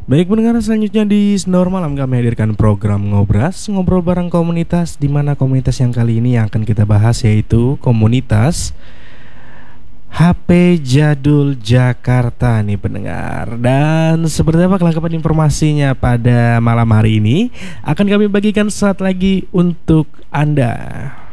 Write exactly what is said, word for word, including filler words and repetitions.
Baik pendengar, selanjutnya di Snor Malam kami hadirkan program Ngobras, ngobrol bareng komunitas, di mana komunitas yang kali ini yang akan kita bahas yaitu komunitas H P Jadul Jakarta nih pendengar. Dan seperti apa kelengkapan informasinya pada malam hari ini akan kami bagikan saat lagi untuk Anda.